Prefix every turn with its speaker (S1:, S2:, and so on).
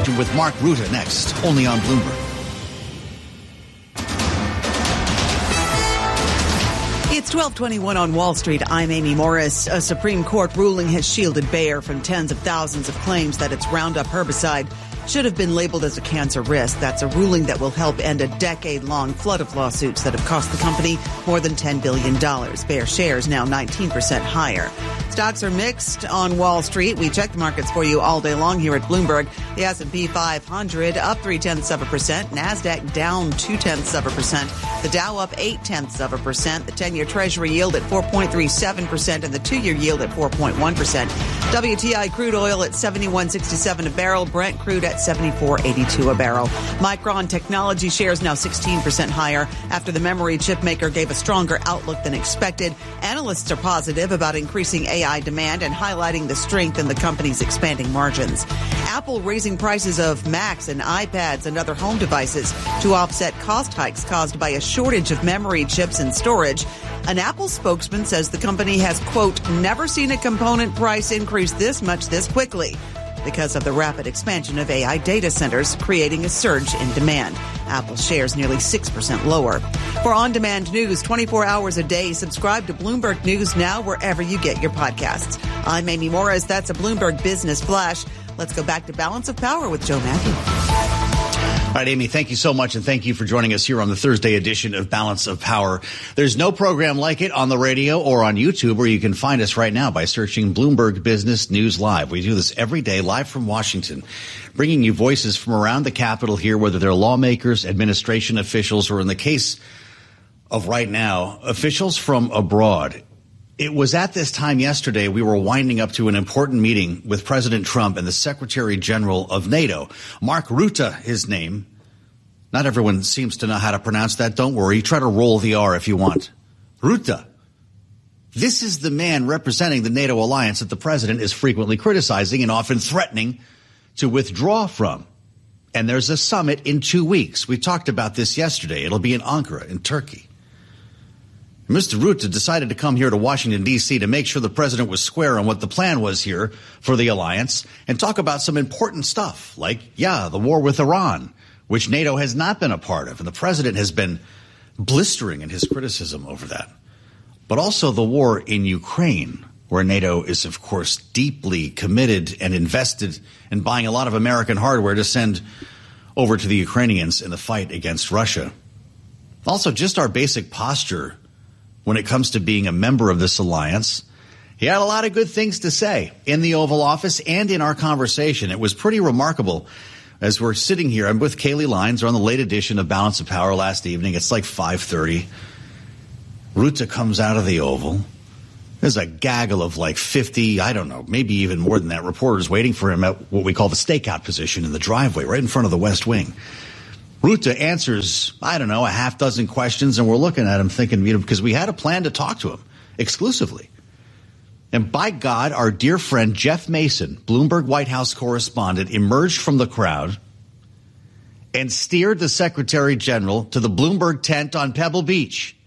S1: With Mark Ruta next, only on Bloomberg.
S2: It's 12:21 on Wall Street. I'm Amy Morris. A Supreme Court ruling has shielded Bayer from tens of thousands of claims that its Roundup herbicide should have been labeled as a cancer risk. That's a ruling that will help end a decade-long flood of lawsuits that have cost the company more than $10 billion. Bayer shares now 19% higher. Stocks are mixed on Wall Street. We check the markets for you all day long here at Bloomberg. The S&P 500 up 0.3%. NASDAQ down 0.2%. The Dow up 0.8%. The 10-year Treasury yield at 4.37% and the 2-year yield at 4.1%. WTI crude oil at $71.67 a barrel. Brent crude at $74.82 a barrel. Micron Technology shares now 16% higher after the memory chip maker gave a stronger outlook than expected. Analysts are positive about increasing AI demand and highlighting the strength in the company's expanding margins. Apple raising prices of Macs and iPads and other home devices to offset cost hikes caused by a shortage of memory chips and storage. An Apple spokesman says the company has, quote, never seen a component price increase this much this quickly because of the rapid expansion of AI data centers, creating a surge in demand. Apple shares nearly 6% lower. For on-demand news 24 hours a day, subscribe to Bloomberg News now wherever you get your podcasts. I'm Amy Morris. That's a Bloomberg Business Flash. Let's go back to Balance of Power with Joe Matthew.
S1: All right, Amy, thank you so much, and thank you for joining us here on the Thursday edition of Balance of Power. There's no program like it on the radio or on YouTube, where you can find us right now by searching Bloomberg Business News Live. We do this every day live from Washington, bringing you voices from around the Capitol here, whether they're lawmakers, administration officials, or in the case of right now, officials from abroad. It was at this time yesterday we were winding up to an important meeting with President Trump and the Secretary General of NATO. Mark Ruta, his name. Not everyone seems to know how to pronounce that. Don't worry. Try to roll the R if you want. Ruta. This is the man representing the NATO alliance that the president is frequently criticizing and often threatening to withdraw from. And there's a summit in 2 weeks. We talked about this yesterday. It'll be in Ankara in Turkey. Mr. Ruta decided to come here to Washington, D.C. to make sure the president was square on what the plan was here for the alliance and talk about some important stuff like, the war with Iran, which NATO has not been a part of. And the president has been blistering in his criticism over that. But also the war in Ukraine, where NATO is, of course, deeply committed and invested in buying a lot of American hardware to send over to the Ukrainians in the fight against Russia. Also, just our basic posture when it comes to being a member of this alliance. He had a lot of good things to say in the Oval Office and in our conversation. It was pretty remarkable. As we're sitting here, I'm with Kaylee Lyons. We're on the late edition of Balance of Power last evening. It's like 5:30. Ruta comes out of the Oval. There's a gaggle of like 50, I don't know, maybe even more than that, reporters waiting for him at what we call the stakeout position in the driveway, right in front of the West Wing. Ruta answers, I don't know, a half dozen questions, and we're looking at him thinking, because we had a plan to talk to him exclusively. And by God, our dear friend Jeff Mason, Bloomberg White House correspondent, emerged from the crowd and steered the Secretary General to the Bloomberg tent on Pebble Beach.